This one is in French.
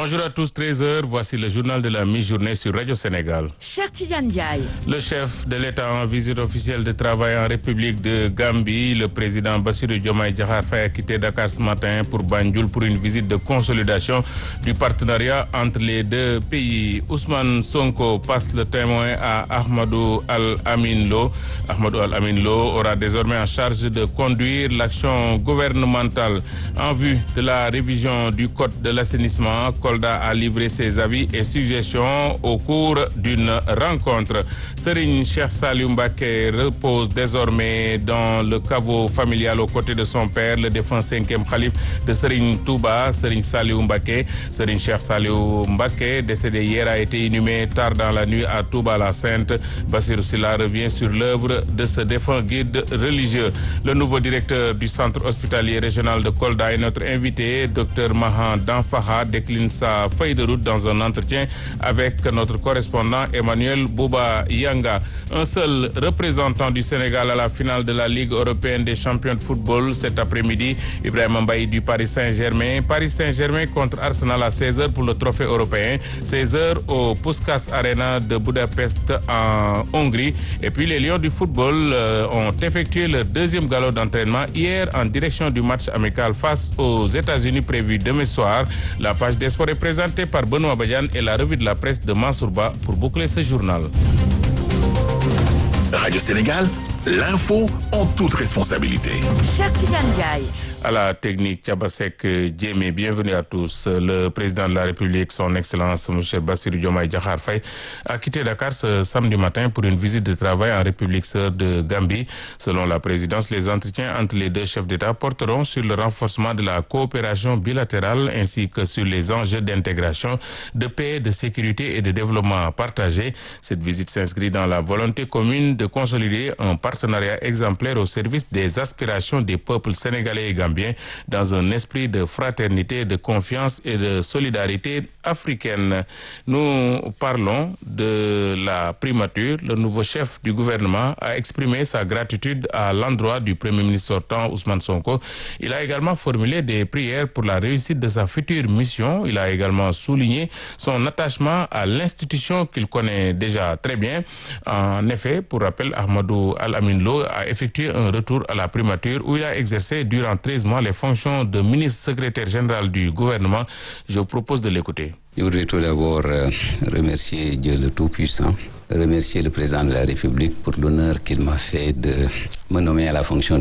Bonjour à tous, 13h, voici le journal de la mi-journée sur Radio Sénégal. Cheikh Tidiane Ndiaye. Le chef de l'État en visite officielle de travail en République de Gambie, le président Bassirou Diomaye Diakhar Faye a quitté Dakar ce matin pour Banjul pour une visite de consolidation du partenariat entre les deux pays. Ousmane Sonko passe le témoin à Ahmadou Al-Amin Lo. Ahmadou Al-Amin Lo aura désormais en charge de conduire l'action gouvernementale en vue de la révision du code de l'assainissement. Kolda a livré ses avis et suggestions au cours d'une rencontre. Serigne Cheikh Saliou Mbacké repose désormais dans le caveau familial aux côtés de son père, le défunt 5e khalife de Serigne Touba, Serigne Saliou Mbacké. Serigne Cheikh Saliou Mbacké, décédé hier, a été inhumé tard dans la nuit à Touba la Sainte. Bassirou Sylla revient sur l'œuvre de ce défunt guide religieux. Le nouveau directeur du centre hospitalier régional de Kolda est notre invité. Dr Mahan Danfaha décline sa feuille de route dans un entretien avec notre correspondant Emmanuel Bouba Yanga. Un seul représentant du Sénégal à la finale de la Ligue européenne des champions de football cet après-midi. Ibrahima Mbaye du Paris Saint-Germain. Paris Saint-Germain contre Arsenal à 16h pour le trophée européen. 16h au Puskás Arena de Budapest en Hongrie. Et puis les Lions du football ont effectué leur deuxième galop d'entraînement hier en direction du match amical face aux États-Unis prévu demain soir. La page des sports est présentée par Benoît Badiane et la revue de la presse de Mansour Ba pour boucler ce journal. Radio Sénégal, l'info en toute responsabilité. Cheikh Tidiane Ndiaye. À la technique, Thiabasek Diémé, bienvenue à tous. Le président de la République, son Excellence, M. Bassirou Diomaye Diakhar Faye, a quitté Dakar ce samedi matin pour une visite de travail en République sœur de Gambie. Selon la présidence, les entretiens entre les deux chefs d'État porteront sur le renforcement de la coopération bilatérale ainsi que sur les enjeux d'intégration, de paix, de sécurité et de développement partagé. Cette visite s'inscrit dans la volonté commune de consolider un partenariat exemplaire au service des aspirations des peuples sénégalais et gambiens dans un esprit de fraternité, de confiance et de solidarité africaine. Nous parlons de la primature. Le nouveau chef du gouvernement a exprimé sa gratitude à l'endroit du Premier ministre sortant Ousmane Sonko. Il a également formulé des prières pour la réussite de sa future mission. Il a également souligné son attachement à l'institution qu'il connaît déjà très bien. En effet, pour rappel, Ahmadou Al-Amin Lo a effectué un retour à la primature où il a exercé durant 13 mois les fonctions de ministre secrétaire général du gouvernement. Je vous propose de l'écouter. Je voudrais tout d'abord remercier Dieu le Tout-Puissant, remercier le président de la République pour l'honneur qu'il m'a fait de me nommer à la fonction